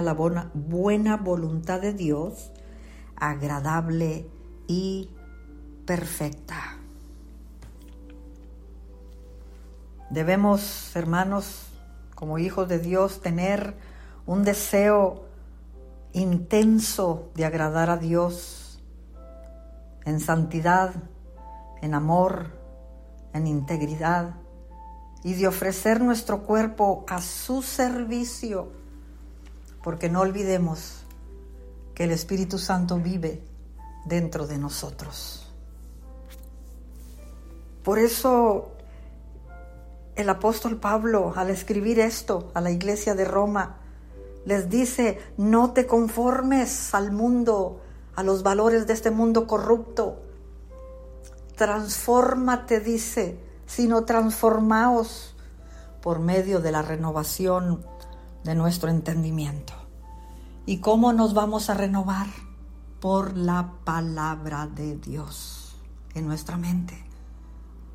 la buena voluntad de Dios, agradable y perfecta. Debemos, hermanos, como hijos de Dios, tener un deseo intenso de agradar a Dios en santidad, en amor, en integridad, y de ofrecer nuestro cuerpo a su servicio, porque no olvidemos que el Espíritu Santo vive dentro de nosotros. Por eso el apóstol Pablo, al escribir esto a la iglesia de Roma, les dice: no te conformes al mundo, a los valores de este mundo corrupto. Transfórmate, dice, sino transformaos por medio de la renovación de nuestro entendimiento. ¿Y cómo nos vamos a renovar? Por la palabra de Dios en nuestra mente.